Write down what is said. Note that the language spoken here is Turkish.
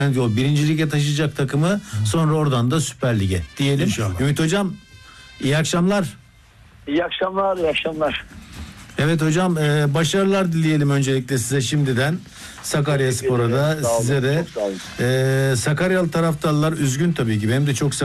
o birinci lige taşıyacak takımı, sonra oradan da Süper Lig'e diyelim. İnşallah. Ümit Hocam, iyi akşamlar. İyi akşamlar, iyi akşamlar. Evet hocam, başarılar dileyelim öncelikle size şimdiden. Sakaryaspor'a da Sağ olun, size de. çok sağ olun. Sakaryalı taraftarlar üzgün tabii ki. Benim de çok